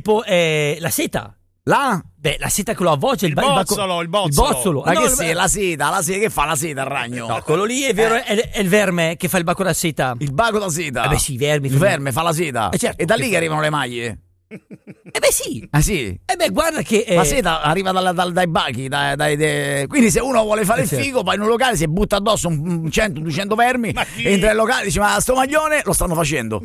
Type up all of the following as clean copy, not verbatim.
tipo la seta. La seta che lo avvolge, il bozzolo. Ma la seta, che fa la seta il ragno? No, quello lì è vero, è il verme che fa il baco da seta. Il baco da seta? Sì, i vermi. Il verme fa la seta. Certo, e da lì che arrivano le maglie. Sì. Ah sì? Guarda che la seta arriva dai bachi, quindi se uno vuole fare il figo, va in un locale, si butta addosso un 100-200 vermi, entra nel locale e dice: ma sto maglione lo stanno facendo.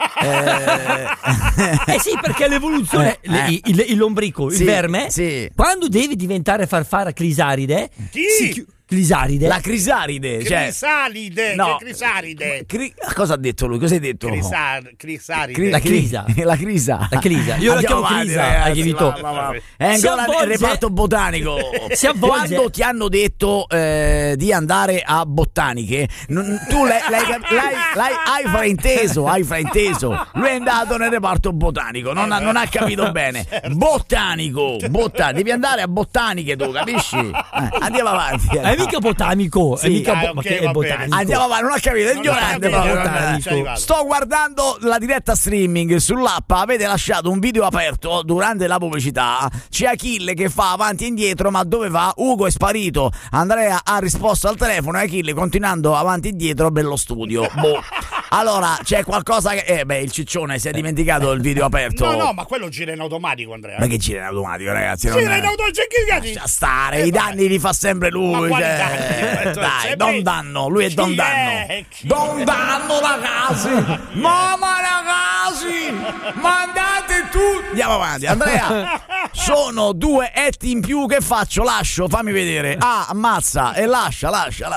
Sì, perché l'evoluzione, il lombrico, il verme, quando deve diventare farfara crisaride, Clisaride. La crisaride. Crisalide. No. Che crisaride. Cosa ha detto lui? Cosa hai detto? Crisaride. La crisa. La crisa. Io la chiamo crisa. È ancora il reparto botanico. Si avvolge. Quando ti hanno detto di andare a botaniche, tu hai frainteso. Lui è andato nel reparto botanico. Non ha capito bene. Certo. Botanico. Devi andare a botaniche tu, capisci? Andiamo avanti. È mica botanico, sì, è mica è botanico. Andiamo avanti, non ha capito, è ignorante. Sto guardando la diretta streaming sull'app, avete lasciato un video aperto durante la pubblicità. C'è Achille che fa avanti e indietro, ma dove va? Ugo è sparito. Andrea ha risposto al telefono e Achille continuando avanti e indietro bello studio. Allora, c'è qualcosa che... il ciccione si è dimenticato il video aperto. No, ma quello gira in automatico, Andrea. Ma che gira in automatico, ragazzi? Gira in automatico, lascia stare, i danni li fa sempre lui. Dai, Don Danno, lui è Don Danno. Don Danno, ragazzi! Mamma, ragazzi! Mandate tutti! Andiamo avanti, Andrea. Sono 2 etti in più, che faccio? Lascio, fammi vedere. Ammazza e lascia.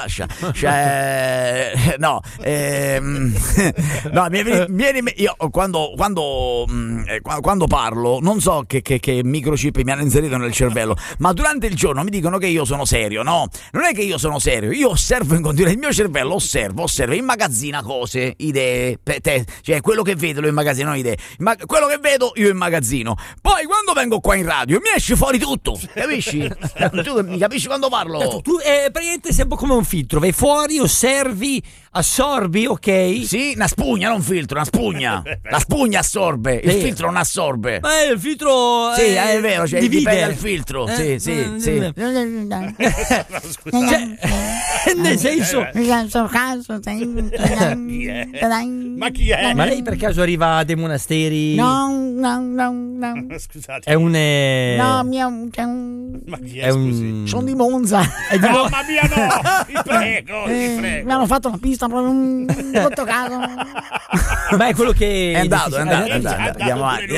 Cioè, no, io quando parlo non so che microchip mi hanno inserito nel cervello, ma durante il giorno mi dicono che io sono serio, no? Non è che io sono serio, io osservo in continuazione, il mio cervello osservo, immagazzina cose, idee, cioè quello che vedo lo immagazzino, non idee, ma quello che vedo io immagazzino. Poi quando vengo qua in radio mi esce fuori tutto, capisci? Tu mi capisci quando parlo? Tu praticamente sei un po' come un filtro, vai fuori, osservi, assorbi, ok? Sì, una spugna, non un filtro, una spugna. La spugna assorbe, il filtro non assorbe. Ma il filtro sì, è vero, cioè dipende dal filtro. Sì. Nel senso, ma chi è? Ma lei per caso arriva dai monasteri? No. Scusate. È un ma chi è? Scusi. Sono di Monza. Mamma mia, no! Vi prego. Mi hanno fatto una pista proprio un brutto caso. Ma è quello che è andato. Andiamo avanti.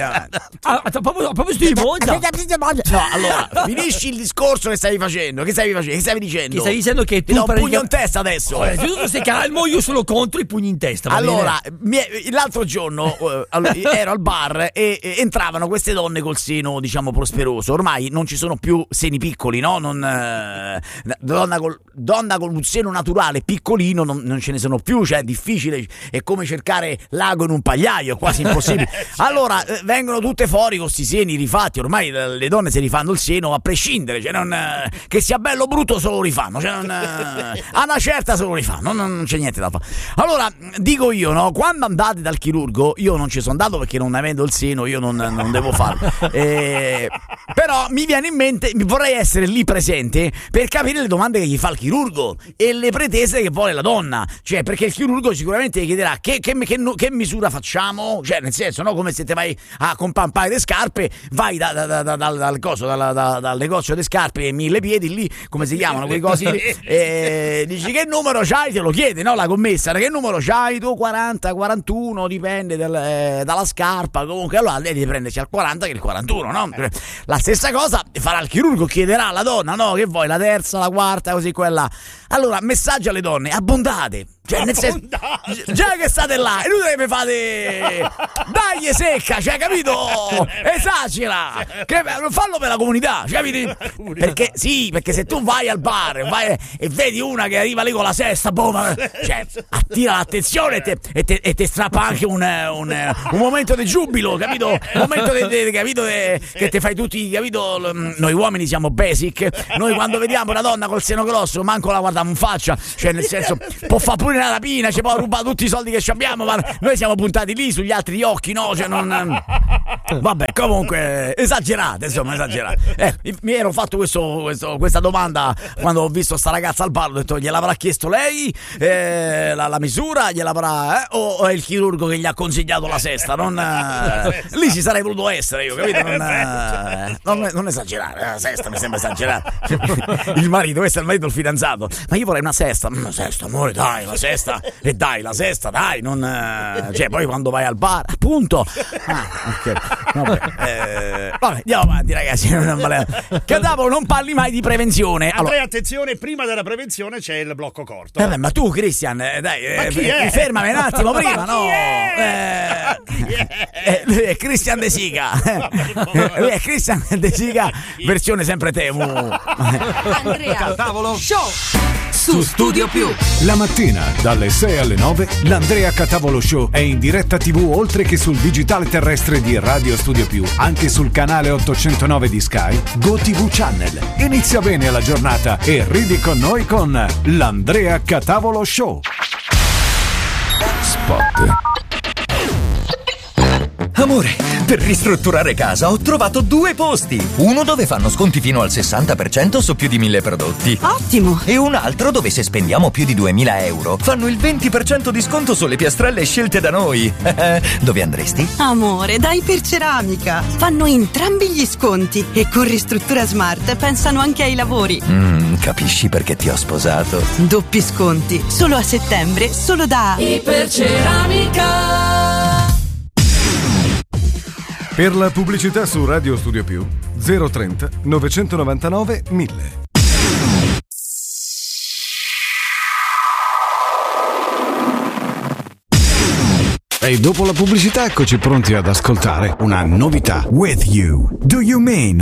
Proprio sti di Monza. No, allora, finisci il discorso che stavi facendo. Che stavi dicendo? Che stai dicendo che tu ti do un pugno in testa adesso. Tu sei calmo, io sono contro i pugni in testa. Allora, l'altro giorno ero al bar e entravano queste donne col seno, diciamo, prosperoso. Ormai non ci sono più seni piccoli, no? Donna col un seno naturale piccolino non ce ne sono più, cioè è difficile, è come cercare l'ago in un pagliaio, è quasi impossibile. Allora vengono tutte fuori con questi seni rifatti, ormai le donne si rifanno il seno a prescindere, cioè che sia bello o brutto se lo rifanno, cioè a una certa se lo rifanno, non c'è niente da fare. Allora dico io, no, quando andate dal chirurgo, io non ci sono andato perché non avendo il seno io non devo farlo, però mi viene in mente, vorrei essere lì presente per capire le domande che gli fa il chirurgo e le pretese che vuole la donna, cioè perché il chirurgo sicuramente gli chiederà che misura facciamo, cioè nel senso, no, come se te vai a comprare un paio di scarpe, vai dal negozio di scarpe 1000 piedi lì, come si chiamano quei cosi lì, dici che numero c'hai, te lo chiede, no, la commessa, che numero c'hai tu? 40, 41, dipende dalla scarpa, comunque allora lei deve prendersi al 40 che il 41, no? La stessa cosa farà il chirurgo, chiederà alla donna, no, che vuoi, la terza, la quarta, così quella. Allora, messaggio alle donne, abbondate. Cioè, nel senso, già che state là, e lui deve fare dagli secca, cioè, capito? Esagera, fallo per la comunità, capito? Perché se tu vai al bar e vedi una che arriva lì con la sesta, cioè, attira l'attenzione e te strappa anche un momento di giubilo, capito? Un momento capito, che te fai tutti, capito? Noi uomini siamo basic, noi quando vediamo una donna col seno grosso manco la guardiamo in faccia, cioè nel senso può fare pure una rapina, ci può rubare tutti i soldi che ci abbiamo, ma noi siamo puntati lì sugli altri occhi, no? Cioè non... Vabbè, comunque esagerate, insomma, esagerate. Mi ero fatto questa domanda quando ho visto sta ragazza al bar, ho detto gliel'avrà chiesto lei la misura, gliel'avrà o è il chirurgo che gli ha consigliato la sesta? Lì ci sarei voluto essere io, capito? Non esagerare, la sesta mi sembra esagerare. Il marito, questo è il marito, il fidanzato. Ma io vorrei una sesta, amore, dai, la sesta, e dai, la sesta, dai, cioè poi quando vai al bar, appunto. Ok. Vabbè, andiamo avanti, ragazzi. Cadavolo, non parli mai di prevenzione. Andrea, attenzione, prima della prevenzione c'è il blocco corto. Ma tu, Christian, dai, fermami un attimo prima, no? Lui è Christian De Sica. Lui è Christian De Sica, versione sempre Temu. Andrea Catavolo Show su Studio Più. La mattina dalle 6 alle 9 l'Andrea Catavolo Show è in diretta TV oltre che sul digitale terrestre di Radio Studio Più, anche sul canale 809 di Sky, GoTV Channel. Inizia bene la giornata e ridi con noi con l'Andrea Catavolo Show. Spot. Amore, per ristrutturare casa ho trovato 2 posti. Uno dove fanno sconti fino al 60% su più di 1000 prodotti. Ottimo! E un altro dove se spendiamo più di 2000 euro fanno il 20% di sconto sulle piastrelle scelte da noi. Dove andresti? Amore, da Iperceramica. Fanno entrambi gli sconti e con Ristruttura Smart pensano anche ai lavori. Capisci perché ti ho sposato? Doppi sconti, solo a settembre, solo da Iperceramica. Per la pubblicità su Radio Studio Più 030 999 1000. E dopo la pubblicità eccoci pronti ad ascoltare una novità. With You. Do You Mean?